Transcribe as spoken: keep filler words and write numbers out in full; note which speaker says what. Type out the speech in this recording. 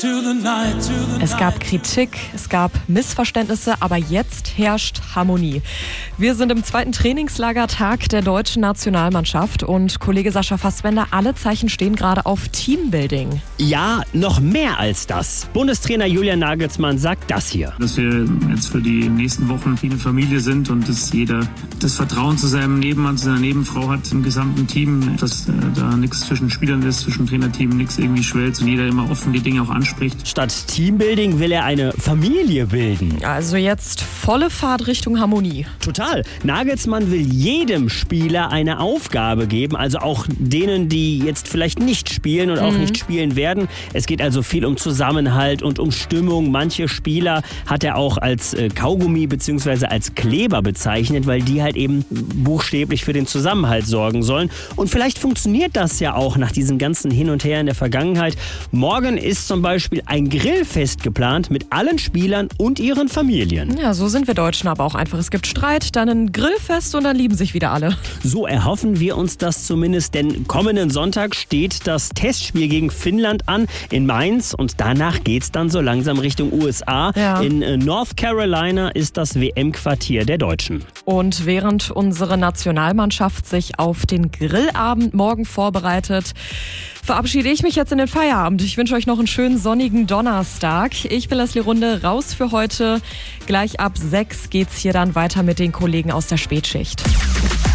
Speaker 1: Es gab Kritik, es gab Missverständnisse, aber jetzt herrscht Harmonie. Wir sind im zweiten Trainingslagertag der deutschen Nationalmannschaft und Kollege Sascha Fassbender, alle Zeichen stehen gerade auf Teambuilding.
Speaker 2: Ja, noch mehr als das. Bundestrainer Julian Nagelsmann sagt das hier.
Speaker 3: Dass wir jetzt für die nächsten Wochen wie eine Familie sind und dass jeder das Vertrauen zu seinem Nebenmann, zu seiner Nebenfrau hat im gesamten Team, dass äh, da nichts zwischen Spielern ist, zwischen Trainerteam nichts irgendwie schwellt und jeder immer offen die Dinge auch anspricht.
Speaker 2: Statt Teambuilding will er eine Familie bilden.
Speaker 1: Also jetzt volle Fahrt Richtung Harmonie.
Speaker 2: Total. Nagelsmann will jedem Spieler eine Aufgabe geben, also auch denen, die jetzt vielleicht nicht spielen und auch mhm. nicht spielen werden. Es geht also viel um Zusammenhalt und um Stimmung. Manche Spieler hat er auch als äh, Kaugummi bzw. als Kleber bezeichnet, weil die halt eben buchstäblich für den Zusammenhalt sorgen sollen. Und vielleicht funktioniert das ja auch nach diesem ganzen Hin und Her in der Vergangenheit. Morgen ist zum Beispiel ein Grillfest geplant mit allen Spielern und ihren Familien.
Speaker 1: Ja, so sind wir Deutschen aber auch einfach. Es gibt Streit, dann ein Grillfest und dann lieben sich wieder alle.
Speaker 2: So erhoffen wir uns das zumindest, denn kommenden Sonntag steht das Testspiel gegen Finnland an in Mainz und danach geht's dann so langsam Richtung U S A.
Speaker 1: Ja.
Speaker 2: In North Carolina ist das W M-Quartier der Deutschen.
Speaker 1: Und während unsere Nationalmannschaft sich auf den Grillabend morgen vorbereitet, verabschiede ich mich jetzt in den Feierabend. Ich wünsche euch noch einen schönen sonnigen Donnerstag. Ich bin Leslie Runde, raus für heute. Gleich ab sechs geht's hier dann weiter mit den Kollegen aus der Spätschicht.